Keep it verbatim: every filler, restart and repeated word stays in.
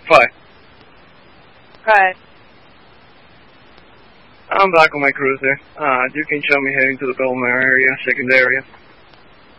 Five. Five. I'm back on my cruiser. Uh, you can show me heading to the Belmar area, second area.